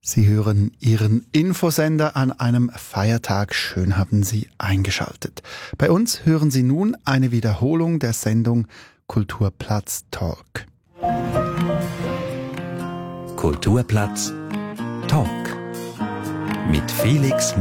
Sie hören Ihren Infosender an einem Feiertag. Schön haben Sie eingeschaltet. Bei uns hören Sie nun eine Wiederholung der Sendung Kulturplatz Talk. Kulturplatz Talk mit Felix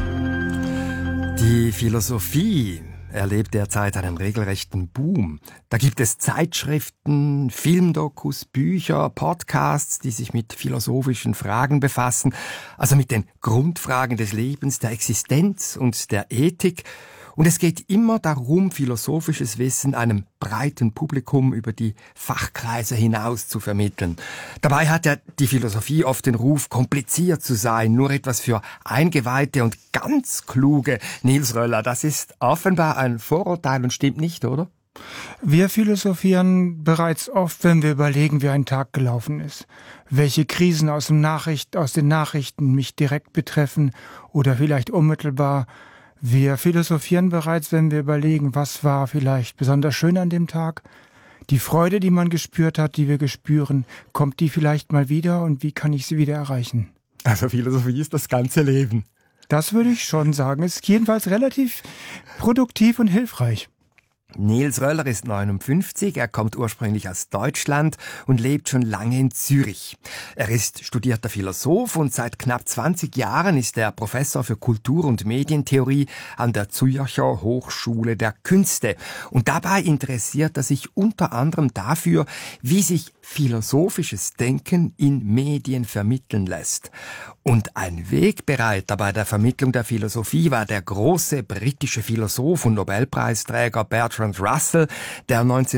Münger. Die Philosophie erlebt derzeit einen regelrechten Boom. Da gibt es Zeitschriften, Filmdokus, Bücher, Podcasts, die sich mit philosophischen Fragen befassen, also mit den Grundfragen des Lebens, der Existenz und der Ethik. Und es geht immer darum, philosophisches Wissen einem breiten Publikum über die Fachkreise hinaus zu vermitteln. Dabei hat ja die Philosophie oft den Ruf, kompliziert zu sein, nur etwas für Eingeweihte und ganz Kluge. Nils Röller, das ist offenbar ein Vorurteil und stimmt nicht, oder? Wir philosophieren bereits oft, wenn wir überlegen, wie ein Tag gelaufen ist. Welche Krisen aus den Nachrichten mich direkt betreffen oder vielleicht unmittelbar. Wir philosophieren bereits, wenn wir überlegen, was war vielleicht besonders schön an dem Tag. Die Freude, die man gespürt hat, die wir gespüren, kommt die vielleicht mal wieder und wie kann ich sie wieder erreichen? Also Philosophie ist das ganze Leben. Das würde ich schon sagen. Es ist jedenfalls relativ produktiv und hilfreich. Nils Röller ist 59, er kommt ursprünglich aus Deutschland und lebt schon lange in Zürich. Er ist studierter Philosoph und seit knapp 20 Jahren ist er Professor für Kultur- und Medientheorie an der Zürcher Hochschule der Künste. Und dabei interessiert er sich unter anderem dafür, wie sich philosophisches Denken in Medien vermitteln lässt. Und ein Wegbereiter bei der Vermittlung der Philosophie war der große britische Philosoph und Nobelpreisträger Bertrand Russell, der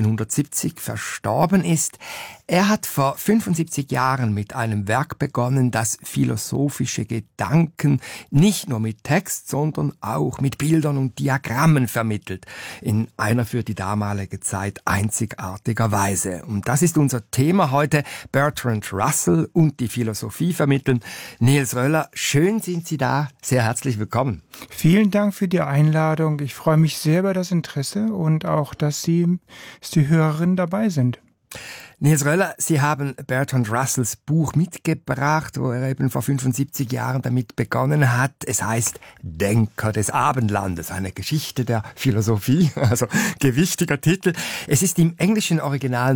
1970 verstorben ist. Er hat vor 75 Jahren mit einem Werk begonnen, das philosophische Gedanken nicht nur mit Text, sondern auch mit Bildern und Diagrammen vermittelt. In einer für die damalige Zeit einzigartiger Weise. Und das ist unser Thema heute, Bertrand Russell und die Philosophie vermitteln. Nils Röller, schön sind Sie da. Sehr herzlich willkommen. Vielen Dank für die Einladung. Ich freue mich sehr über das Interesse und auch, dass die Hörerinnen dabei sind. Nils Röller, Sie haben Bertrand Russells Buch mitgebracht, wo er eben vor 75 Jahren damit begonnen hat. Es heißt Denker des Abendlandes, eine Geschichte der Philosophie, also gewichtiger Titel. Es ist im englischen Original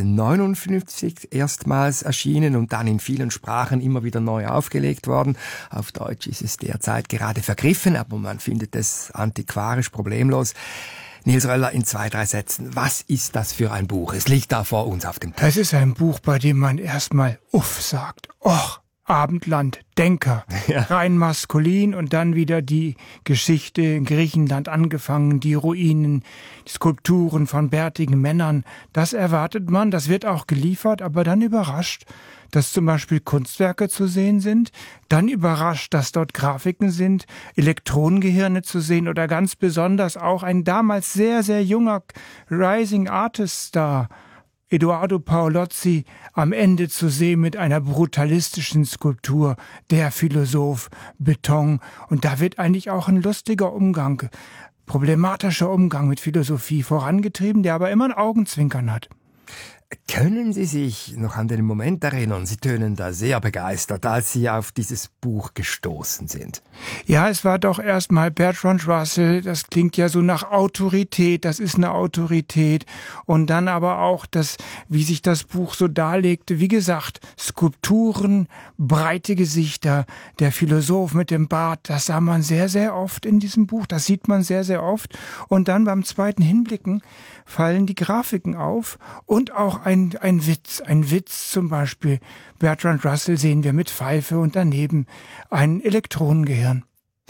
1959 erstmals erschienen und dann in vielen Sprachen immer wieder neu aufgelegt worden. Auf Deutsch ist es derzeit gerade vergriffen, aber man findet es antiquarisch problemlos. Nils Röller, in 2-3 Sätzen, was ist das für ein Buch? Es liegt da vor uns auf dem Tisch. Es ist ein Buch, bei dem man erstmal Uff sagt. Och, Abendland, Denker. Ja. Rein maskulin und dann wieder die Geschichte in Griechenland angefangen, die Ruinen, die Skulpturen von bärtigen Männern. Das erwartet man, das wird auch geliefert, aber dann überrascht, dass zum Beispiel Kunstwerke zu sehen sind, dann überrascht, dass dort Grafiken sind, Elektronengehirne zu sehen oder ganz besonders auch ein damals sehr, sehr junger Rising Artist Star, Edoardo Paolozzi, am Ende zu sehen mit einer brutalistischen Skulptur, der Philosoph, Beton. Und da wird eigentlich auch ein lustiger Umgang, problematischer Umgang mit Philosophie vorangetrieben, der aber immer ein Augenzwinkern hat. Können Sie sich noch an den Moment erinnern? Sie tönen da sehr begeistert, als Sie auf dieses Buch gestoßen sind. Ja, es war doch erstmal Bertrand Russell, das klingt ja so nach Autorität, das ist eine Autorität. Und dann aber auch das, wie sich das Buch so darlegte, wie gesagt, Skulpturen, breite Gesichter, der Philosoph mit dem Bart, das sah man sehr, sehr oft in diesem Buch, das sieht man sehr, sehr oft. Und dann beim zweiten Hinblicken fallen die Grafiken auf und auch ein Witz zum Beispiel. Bertrand Russell sehen wir mit Pfeife und daneben ein Elektronengehirn.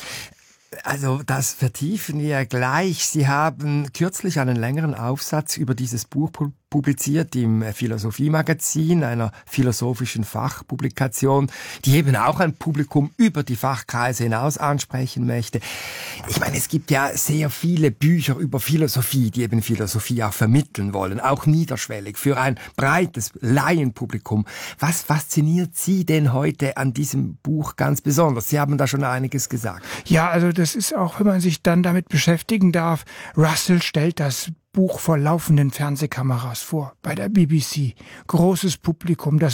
Also das vertiefen wir gleich. Sie haben kürzlich einen längeren Aufsatz über dieses Buch publiziert im Philosophie-Magazin, einer philosophischen Fachpublikation, die eben auch ein Publikum über die Fachkreise hinaus ansprechen möchte. Ich meine, es gibt ja sehr viele Bücher über Philosophie, die eben Philosophie auch vermitteln wollen, auch niederschwellig, für ein breites Laienpublikum. Was fasziniert Sie denn heute an diesem Buch ganz besonders? Sie haben da schon einiges gesagt. Ja, also das ist auch, wenn man sich dann damit beschäftigen darf, Russell stellt das Buch vor laufenden Fernsehkameras vor, bei der BBC. Großes Publikum, das